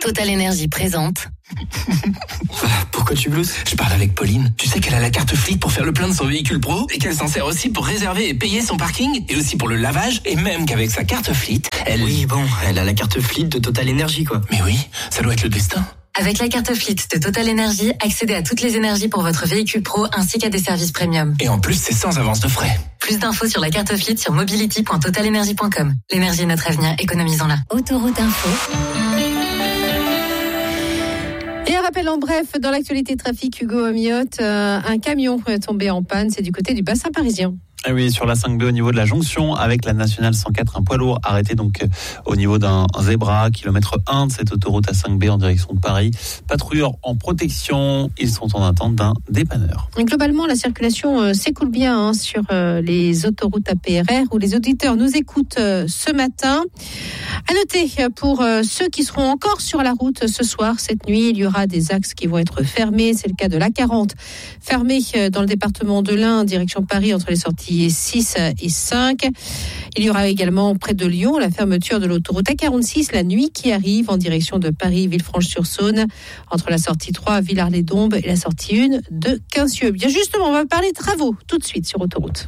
Total Energy présente. Pourquoi tu glousses ? Je parle avec Pauline. Tu sais qu'elle a la carte Fleet pour faire le plein de son véhicule pro et qu'elle s'en sert aussi pour réserver et payer son parking et aussi pour le lavage et même qu'avec sa carte Fleet, elle... Oui, bon, elle a la carte Fleet de Total Energy, quoi. Mais oui, ça doit être le destin. Avec la carte Fleet de Total Energy, accédez à toutes les énergies pour votre véhicule pro ainsi qu'à des services premium. Et en plus, c'est sans avance de frais. Plus d'infos sur la carte Fleet sur mobility.totalenergy.com. L'énergie est notre avenir, économisons-la. Autoroute Info. Et un rappel en bref, dans l'actualité trafic, Hugo Amiotte, un camion est tombé en panne, c'est du côté du bassin parisien. Ah oui, sur la 5B au niveau de la jonction avec la nationale 104, un poids lourd arrêté donc au niveau d'un zébra, kilomètre 1 de cette autoroute à 5B en direction de Paris. Patrouilleurs en protection, ils sont en attente d'un dépanneur. Globalement, la circulation s'écoule bien sur les autoroutes APRR où les auditeurs nous écoutent ce matin. À noter, pour ceux qui seront encore sur la route ce soir, cette nuit, il y aura des axes qui vont être fermés. C'est le cas de l'A40, fermée dans le département de l'Ain, direction Paris, entre les sorties 6 et 5. Il y aura également près de Lyon la fermeture de l'autoroute A46 la nuit qui arrive en direction de Paris, Villefranche-sur-Saône, entre la sortie 3 Villars-les-Dombes et la sortie 1 de Quincieux. Bien justement, on va parler travaux tout de suite sur autoroute.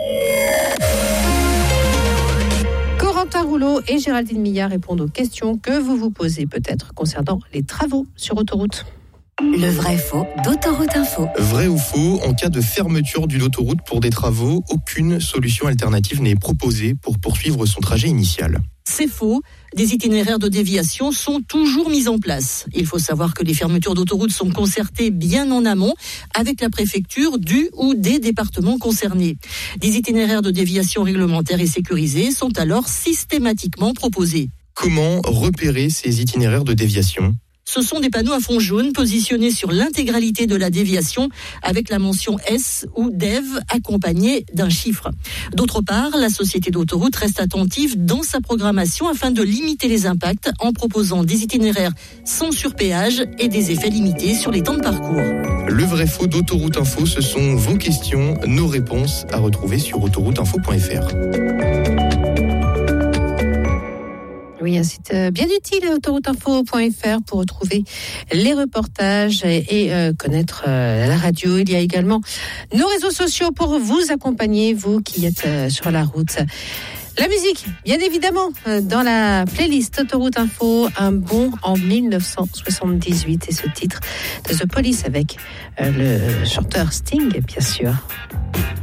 Corentin Rouleau et Géraldine Millard répondent aux questions que vous vous posez peut-être concernant les travaux sur autoroute. Le vrai faux d'Autoroute Info. Vrai ou faux, en cas de fermeture d'une autoroute pour des travaux, aucune solution alternative n'est proposée pour poursuivre son trajet initial. C'est faux. Des itinéraires de déviation sont toujours mis en place. Il faut savoir que les fermetures d'autoroutes sont concertées bien en amont avec la préfecture du ou des départements concernés. Des itinéraires de déviation réglementaires et sécurisés sont alors systématiquement proposés. Comment repérer ces itinéraires de déviation ? Ce sont des panneaux à fond jaune positionnés sur l'intégralité de la déviation avec la mention S ou DEV accompagnée d'un chiffre. D'autre part, la société d'autoroute reste attentive dans sa programmation afin de limiter les impacts en proposant des itinéraires sans surpéage et des effets limités sur les temps de parcours. Le vrai faux d'Autoroute Info, ce sont vos questions, nos réponses à retrouver sur autorouteinfo.fr. Oui, un site bien utile, autorouteinfo.fr, pour retrouver les reportages et connaître la radio. Il y a également nos réseaux sociaux pour vous accompagner, vous qui êtes sur la route. La musique, bien évidemment, dans la playlist Autoroute Info, un bond en 1978 et ce titre de The Police avec le chanteur Sting, bien sûr.